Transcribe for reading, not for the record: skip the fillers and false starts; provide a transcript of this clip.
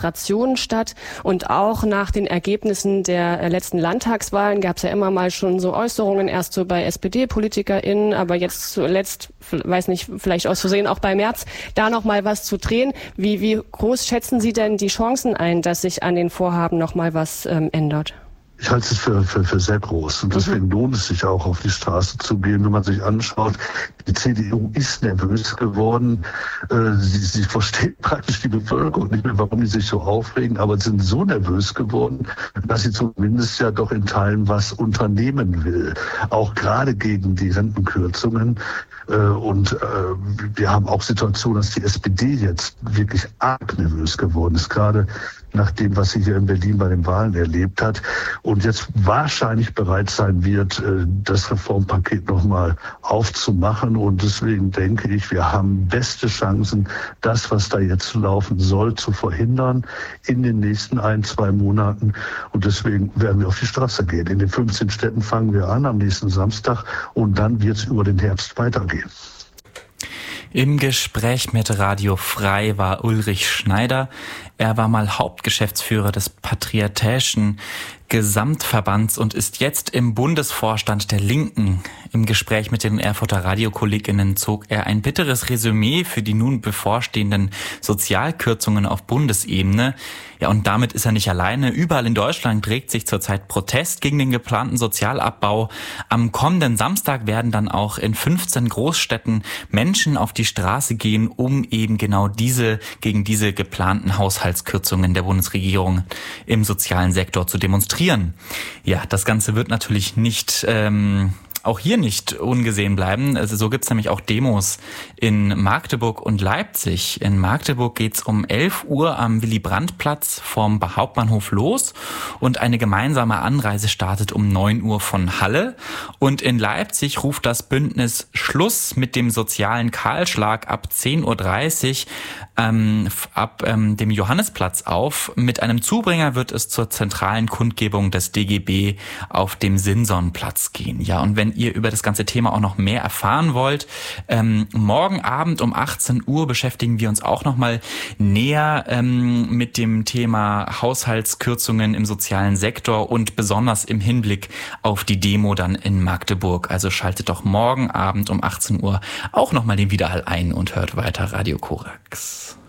statt. Und auch nach den Ergebnissen der letzten Landtagswahlen gab es ja immer mal schon so Äußerungen, erst so bei SPD-PolitikerInnen, aber jetzt zuletzt, weiß nicht, vielleicht aus Versehen auch bei Merz, da noch mal was zu drehen. Wie groß schätzen Sie denn die Chancen ein, dass sich an den Vorhaben noch mal was ändert? Ich halte es für sehr groß. Und deswegen lohnt es sich auch, auf die Straße zu gehen. Wenn man sich anschaut, die CDU ist nervös geworden. Sie versteht praktisch die Bevölkerung nicht mehr, warum die sich so aufregen, aber sind so nervös geworden, dass sie zumindest ja doch in Teilen was unternehmen will. Auch gerade gegen die Rentenkürzungen. Und wir haben auch Situationen, dass die SPD jetzt wirklich arg nervös geworden ist, gerade nach dem, was sie hier in Berlin bei den Wahlen erlebt hat und jetzt wahrscheinlich bereit sein wird, das Reformpaket nochmal aufzumachen. Und deswegen denke ich, wir haben beste Chancen, das, was da jetzt laufen soll, zu verhindern in den nächsten 1-2 Monaten. Und deswegen werden wir auf die Straße gehen. In den 15 Städten fangen wir an am nächsten Samstag und dann wird es über den Herbst weitergehen. Im Gespräch mit Radio Frei war Ulrich Schneider. Er war mal Hauptgeschäftsführer des Patriarchischen Gesamtverbands und ist jetzt im Bundesvorstand der Linken. Im Gespräch mit den Erfurter Radiokolleginnen zog er ein bitteres Resümee für die nun bevorstehenden Sozialkürzungen auf Bundesebene. Ja, und damit ist er nicht alleine. Überall in Deutschland regt sich zurzeit Protest gegen den geplanten Sozialabbau. Am kommenden Samstag werden dann auch in 15 Großstädten Menschen auf die Straße gehen, um eben genau gegen diese geplanten Haushaltskürzungen der Bundesregierung im sozialen Sektor zu demonstrieren. Ja, das Ganze wird natürlich nicht auch hier nicht ungesehen bleiben. Also so gibt's nämlich auch Demos in Magdeburg und Leipzig. In Magdeburg geht's um 11 Uhr am Willy-Brandt-Platz vom Hauptbahnhof los und eine gemeinsame Anreise startet um 9 Uhr von Halle. Und in Leipzig ruft das Bündnis Schluss mit dem sozialen Kahlschlag ab 10.30 Uhr ab dem Johannesplatz auf. Mit einem Zubringer wird es zur zentralen Kundgebung des DGB auf dem Simsonplatz gehen. Ja, und wenn ihr über das ganze Thema auch noch mehr erfahren wollt, morgen Abend um 18 Uhr beschäftigen wir uns auch noch mal näher mit dem Thema Haushaltskürzungen im sozialen Sektor und besonders im Hinblick auf die Demo dann in Magdeburg. Also schaltet doch morgen Abend um 18 Uhr auch noch mal den Widerhall ein und hört weiter Radio Korax.